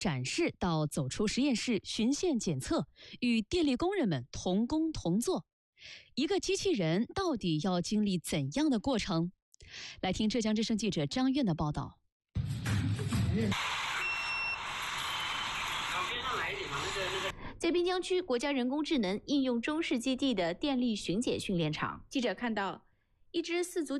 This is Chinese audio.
展示到走出实验室巡线检测，与电力工人们同工同做。一个机器人到底要经历怎样的过程？来听浙江之声记者张苑的报道。 在滨江区国家人工智能应用中试基地的电力巡检训练场，记者看到一只4足